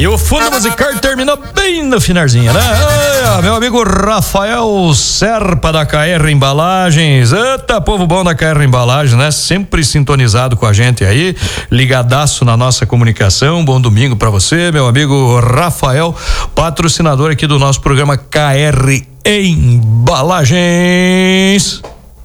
E o fundo musical terminou bem no finalzinho, né? Meu amigo Rafael Serpa da KR Embalagens. Eita, povo bom da KR Embalagens, né? Sempre sintonizado com a gente aí, ligadaço na nossa comunicação. Bom domingo pra você, meu amigo Rafael, patrocinador aqui do nosso programa KR Embalagens.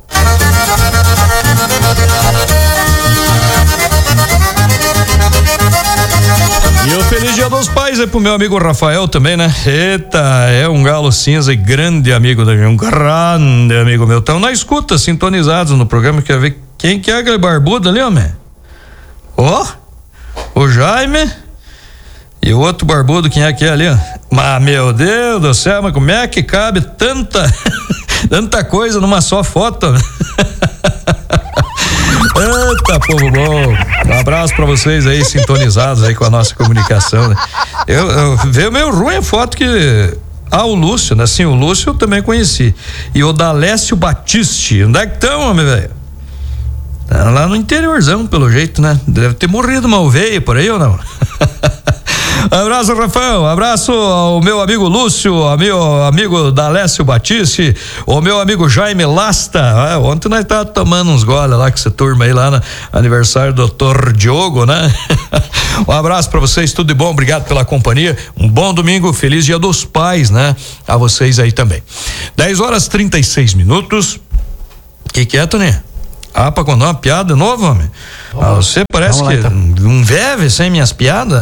E o feliz Dia dos Pais é pro meu amigo Rafael também, né? Eita, é um galo cinza e grande amigo da gente, um grande amigo meu. Estão na escuta, sintonizados no programa. Quer ver quem que é aquele barbudo ali, homem? Ó, o Jaime e o outro barbudo, quem é que é ali, ó? Mas, meu Deus do céu, mas como é que cabe tanta coisa numa só foto? Eita, povo bom. Um abraço pra vocês aí, sintonizados aí com a nossa comunicação, né? Veio meio ruim a foto que... o Lúcio, né? Sim, o Lúcio eu também conheci. E o Dalécio Batiste. Onde é que estão, homem, velho? Tá lá no interiorzão, pelo jeito, né? Deve ter morrido uma ovelha por aí ou não? Abraço, Rafael. Abraço ao meu amigo Lúcio, ao meu amigo Dalécio Batiste, ao meu amigo Jaime Lasta. Ontem nós tava tomando uns goles lá com essa turma aí lá no aniversário do Dr. Diogo, né? Um abraço pra vocês, tudo de bom, obrigado pela companhia. Um bom domingo, feliz Dia dos Pais, né? A vocês aí também. 10h36. Que é, Toninho? Pra contar uma piada nova, homem? Você parece que então. Um veve sem minhas piadas.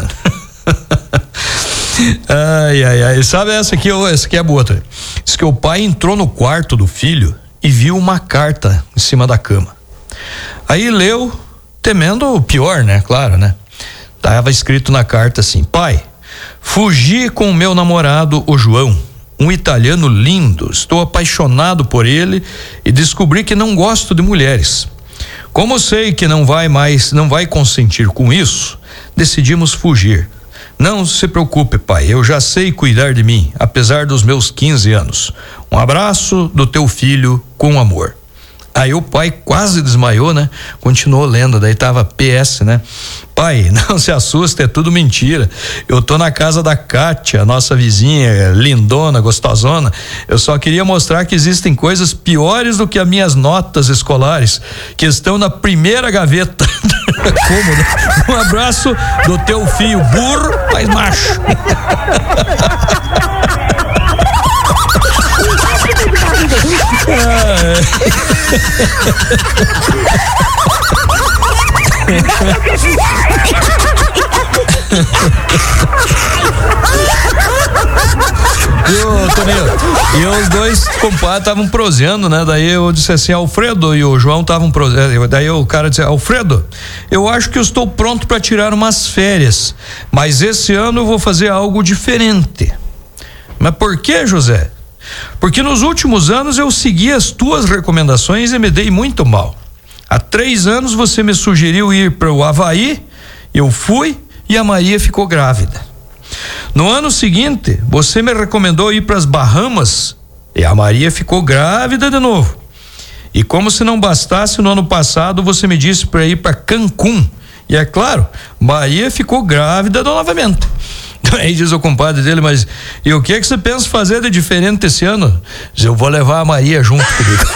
Ai. Sabe essa aqui é boa. Diz que o pai entrou no quarto do filho e viu uma carta em cima da cama. Aí leu, temendo o pior, né? Claro, né? Tava escrito na carta assim: pai, fugi com o meu namorado, o João, um italiano lindo. Estou apaixonado por ele e descobri que não gosto de mulheres. Como sei que não vai consentir com isso, decidimos fugir. Não se preocupe, pai, eu já sei cuidar de mim, apesar dos meus 15 anos. Um abraço do teu filho com amor. Aí o pai quase desmaiou, né? Continuou lendo, daí tava PS, né? Pai, não se assusta, é tudo mentira. Eu tô na casa da Kátia, nossa vizinha, lindona, gostosona. Eu só queria mostrar que existem coisas piores do que as minhas notas escolares, que estão na primeira gaveta. Cômodo. Um abraço do teu filho burro, mas macho. E os dois compadres estavam proseando, né? Daí eu disse assim: Alfredo e o João estavam proseando. Daí o cara disse: Alfredo, eu acho que eu estou pronto para tirar umas férias, mas esse ano eu vou fazer algo diferente. Mas por que, José? Porque nos últimos anos eu segui as tuas recomendações e me dei muito mal. Há 3 anos você me sugeriu ir para o Havaí, eu fui e a Maria ficou grávida. No ano seguinte, você me recomendou ir para as Bahamas e a Maria ficou grávida de novo. E como se não bastasse, no ano passado você me disse para ir para Cancún. E é claro, Maria ficou grávida novamente. Aí diz o compadre dele: mas e o que é que você pensa fazer de diferente esse ano? Diz: eu vou levar a Maria junto comigo.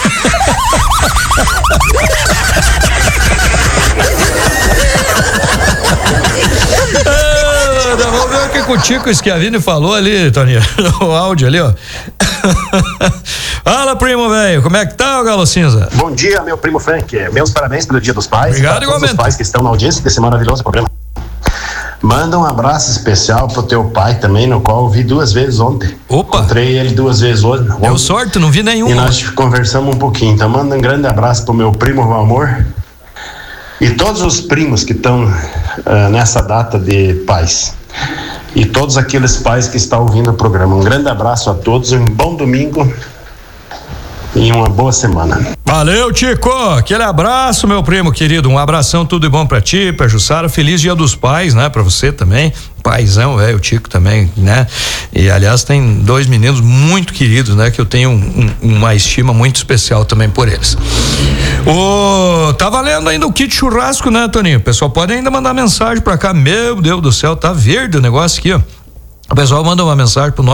Vamos ver o que o Tico Schiavini falou ali, Toninho, no áudio ali, ó. Fala, primo, velho, como é que tá, o Galo Cinza? Bom dia, meu primo Frank, meus parabéns pelo Dia dos Pais. Obrigado, igualmente. Todos os pais que estão na audiência desse maravilhoso programa. Manda um abraço especial pro teu pai também, no qual eu vi 2 vezes ontem. Opa! Encontrei ele 2 vezes hoje. Deu sorte, não vi nenhum. E nós conversamos um pouquinho. Então manda um grande abraço pro meu primo Valmor e todos os primos que estão nessa data de pais. E todos aqueles pais que estão ouvindo o programa. Um grande abraço a todos, um bom domingo e uma boa semana. Valeu, Tico, aquele abraço, meu primo querido, um abração, tudo de bom pra ti, pra Jussara, feliz Dia dos Pais, né, pra você também, paizão, o Tico também, né, e aliás tem 2 meninos muito queridos, né, que eu tenho uma estima muito especial também por eles. Tá valendo ainda o kit churrasco, né, Toninho? O pessoal pode ainda mandar mensagem pra cá, meu Deus do céu, tá verde o negócio aqui, ó. O pessoal manda uma mensagem pro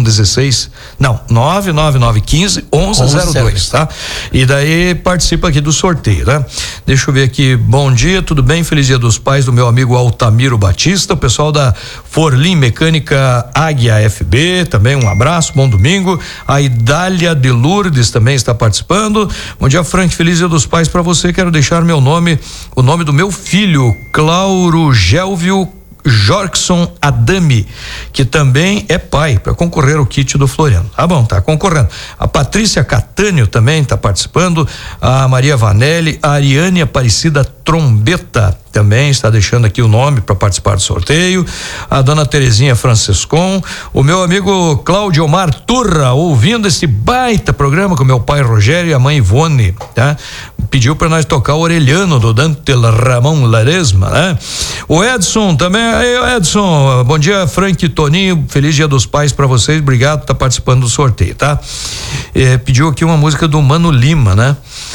99915-1102, tá? E daí participa aqui do sorteio, né? Deixa eu ver aqui, bom dia, tudo bem? Feliz Dia dos Pais do meu amigo Altamiro Batista, o pessoal da Forlim Mecânica Águia FB, também um abraço, bom domingo. A Idália de Lourdes também está participando. Bom dia, Frank, feliz Dia dos Pais para você, quero deixar o nome do meu filho, Clauro Gelvio Jorkson Adami, que também é pai, para concorrer ao kit do Floriano. Tá bom, tá concorrendo. A Patrícia Catânio também tá participando, a Maria Vanelli, a Ariane Aparecida Trombeta também está deixando aqui o nome para participar do sorteio, a dona Terezinha Francescon, o meu amigo Cláudio Omar Turra, ouvindo esse baita programa com meu pai Rogério e a mãe Ivone, tá? Pediu para nós tocar o Orelhano do Dante Ramon Laresma, né? O Edson também, aí Edson, bom dia, Frank e Toninho, feliz Dia dos Pais para vocês, obrigado por tá participando do sorteio, tá? Pediu aqui uma música do Mano Lima, né?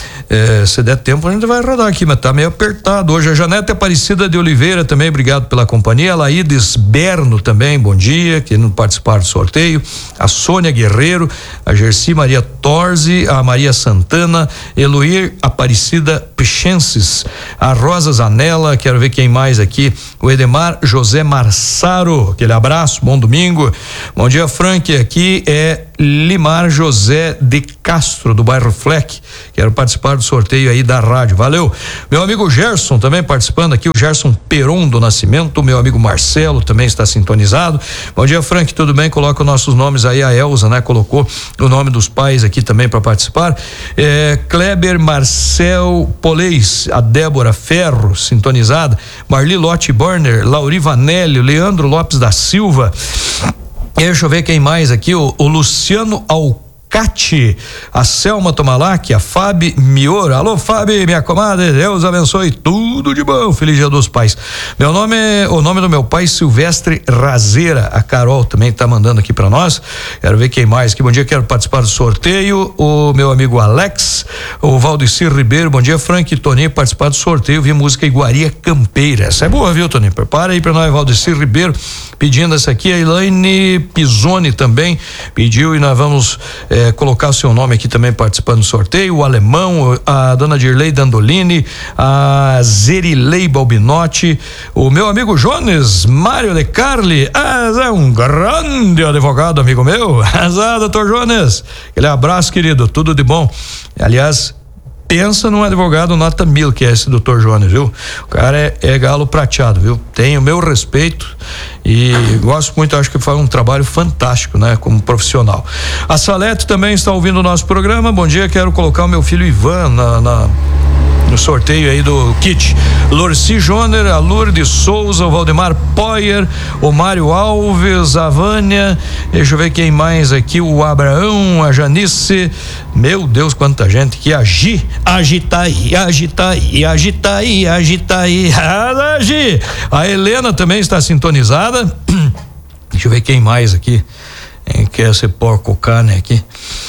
Se der tempo a gente vai rodar aqui, mas tá meio apertado hoje. A Janete Aparecida de Oliveira também, obrigado pela companhia. A Laídes Berno também, bom dia, querendo participar do sorteio. A Sônia Guerreiro, a Gerci Maria Torzi, a Maria Santana, Eloir Aparecida Pichenses, a Rosa Zanella, quero ver quem mais aqui, o Edemar José Marçaro, aquele abraço, bom domingo. Bom dia, Frank, aqui é Limar José de Castro, do bairro Fleck, quero participar do sorteio aí da rádio, valeu. Meu amigo Gerson também participando aqui, o Gerson Peron do Nascimento, o meu amigo Marcelo também está sintonizado. Bom dia, Frank, tudo bem? Coloca os nossos nomes aí, a Elza, né? Colocou o nome dos pais aqui também para participar. Kleber Marcel Polês, a Débora Ferro, sintonizada, Marli Lotte Burner, Lauri Vanelli, Leandro Lopes da Silva. Deixa eu ver quem mais aqui, o Luciano Alcati, a Selma Tomalac, a Fábio Mior. Alô, Fábio, minha comadre, Deus abençoe, tudo de bom, feliz Dia dos Pais. O nome do meu pai, Silvestre Razeira, a Carol também tá mandando aqui para nós. Quero ver quem mais, que bom dia, quero participar do sorteio. O meu amigo Alex, o Valdecir Ribeiro, bom dia, Frank e Toninho, participar do sorteio, vi música Iguaria Campeira, essa é boa, viu, Toninho? Prepara aí para nós, Valdecir Ribeiro, pedindo essa aqui, a Elaine Pisoni também pediu, e nós vamos colocar o seu nome aqui também participando do sorteio. O Alemão, a dona Dirley Dandolini, a Zerilei Balbinotti, o meu amigo Jones Mário de Carli, é um grande advogado, amigo meu. Doutor Jones, aquele abraço, querido, tudo de bom. Aliás, pensa num advogado nota 1000, que é esse doutor Jones, viu? O cara é galo prateado, viu? Tem o meu respeito e gosto muito, acho que faz um trabalho fantástico, né? Como profissional. A Salete também está ouvindo o nosso programa, bom dia, quero colocar o meu filho Ivan no sorteio aí do kit. Lorci Joner, a Lourdes Souza, o Valdemar Poyer, o Mário Alves, a Vânia, deixa eu ver quem mais aqui, o Abraão, a Janice, meu Deus, quanta gente que agita aí, a Helena também está sintonizada. Deixa eu ver quem mais aqui, quer ser porco carne aqui.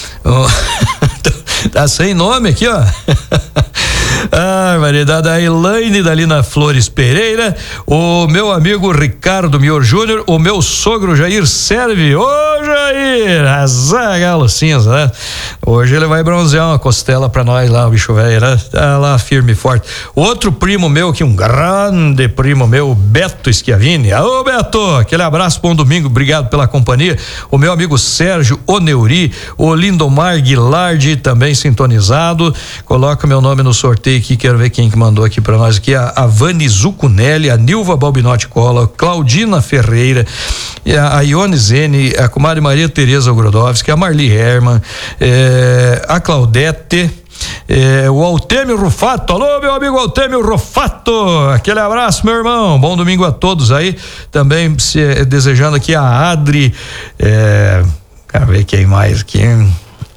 Tá sem nome aqui, ó. Variedade, a Elaine Dalina Flores Pereira, o meu amigo Ricardo Mior Júnior, o meu sogro Jair Serve. Ô Jair, azar galo cinza, né? Hoje ele vai bronzear uma costela pra nós lá, o bicho velho, né? Tá lá firme e forte. Outro primo meu aqui, um grande primo meu, Beto Schiavini. Ô Beto, aquele abraço, bom domingo, obrigado pela companhia. O meu amigo Sérgio Oneuri, o Lindomar Guilardi também sintonizado. Coloca meu nome no sorteio aqui, quero ver quem que mandou aqui pra nós aqui, a Vani Zucunelli, a Nilva Balbinotti Cola, Claudina Ferreira, a Ione Zene, a comadre Maria Tereza Grodowski, a Marli Herman, a Claudete, o Altemio Rufato. Alô, meu amigo Altemio Rufato, aquele abraço, meu irmão, bom domingo a todos aí, também desejando aqui a Adri, quero ver quem mais aqui,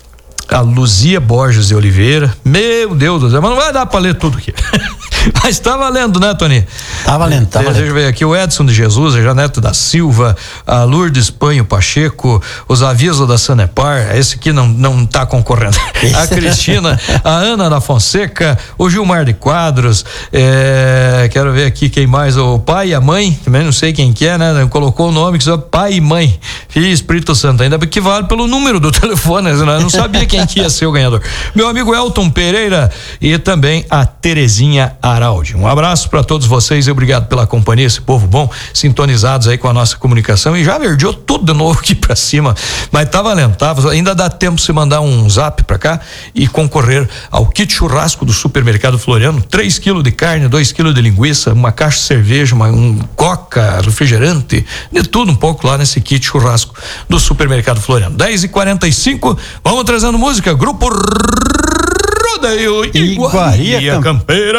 a Luzia Borges de Oliveira. Meu Deus do céu, mas não vai dar pra ler tudo aqui. Mas tá valendo, né, Tony? Tá valendo, tá valendo. Deixa eu ver aqui, o Edson de Jesus, a Janete da Silva, a Lourdes Panho Pacheco, os avisos da Sanepar, esse aqui não tá concorrendo. A Cristina, a Ana da Fonseca, o Gilmar de Quadros, quero ver aqui quem mais, o pai e a mãe, também não sei quem que é, né? Colocou o nome que só pai e mãe, Filho e Espírito Santo, ainda que vale pelo número do telefone, né? Eu não sabia quem que ia ser o ganhador. Meu amigo Elton Pereira e também a Terezinha Araldi. Um abraço para todos vocês e obrigado pela companhia, esse povo bom, sintonizados aí com a nossa comunicação, e já verdeou tudo de novo aqui pra cima, mas tá valendo, tá? Ainda dá tempo de você mandar um zap pra cá e concorrer ao kit churrasco do Supermercado Floriano, 3 kg de carne, 2 kg de linguiça, uma caixa de cerveja, um coca, refrigerante, de tudo um pouco lá nesse kit churrasco do Supermercado Floriano. 10h45, vamos trazendo música, Grupo Rodeio Iguaria Campeira.